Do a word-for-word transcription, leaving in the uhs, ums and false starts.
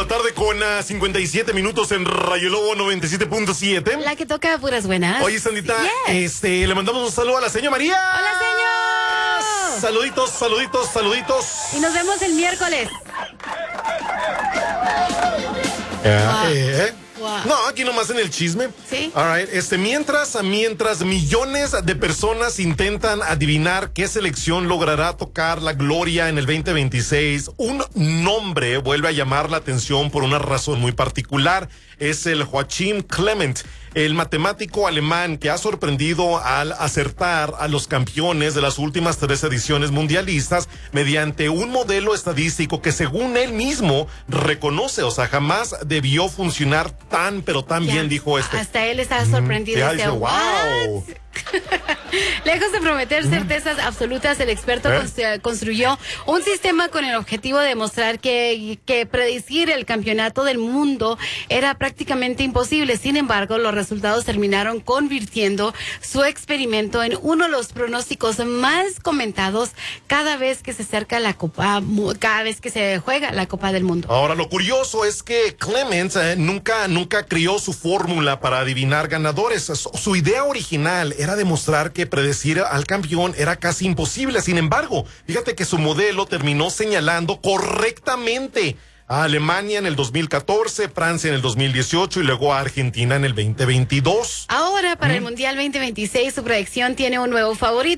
tarde con uh, cincuenta y siete minutos en Rayo Lobo noventa y siete punto siete. La que toca puras buenas. Oye, Sandita, yes. este, le mandamos un saludo a la señora María. ¡Hola, señor! Saluditos, saluditos, saluditos. Y nos vemos el miércoles. Eh, Wow. eh. Wow. No, aquí nomás en el chisme. Sí. All right. Este, mientras, mientras millones de personas intentan adivinar qué selección logrará tocar la gloria en el veinte veintiséis, un nombre vuelve a llamar la atención por una razón muy particular. Es el Joachim Clement, el matemático alemán que ha sorprendido al acertar a los campeones de las últimas tres ediciones mundialistas mediante un modelo estadístico que, según él mismo, reconoce, o sea, jamás debió funcionar tan, pero tan Ya. bien, dijo este. Hasta él está sorprendido. Ya este, dice, wow. "What?". Lejos de prometer certezas absolutas, el experto ¿Eh? constru- construyó un sistema con el objetivo de demostrar que, que predecir el campeonato del mundo era prácticamente imposible. Sin embargo, los resultados terminaron convirtiendo su experimento en uno de los pronósticos más comentados cada vez que se acerca la Copa, cada vez que se juega la Copa del Mundo. Ahora, lo curioso es que Clemens eh, nunca, nunca crió su fórmula para adivinar ganadores. Su, su idea original era demostrar que predecir al campeón era casi imposible. Sin embargo, fíjate que su modelo terminó señalando correctamente a Alemania en el dos mil catorce, Francia en el dos mil dieciocho y luego a Argentina en el veinte veintidós. Ahora, para ¿Mm? el Mundial veinte veintiséis, su predicción tiene un nuevo favorito.